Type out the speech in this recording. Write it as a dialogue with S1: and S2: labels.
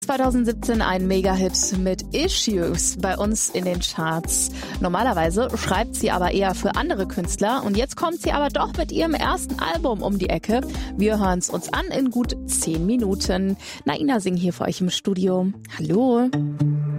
S1: 2017 ein Mega-Hit mit Issues bei uns in den Charts. Normalerweise schreibt sie aber eher für andere Künstler und jetzt kommt sie aber doch mit ihrem ersten Album um die Ecke. Wir hören es uns an in gut 10 Minuten. Naina Singh hier für euch im Studio. Hallo.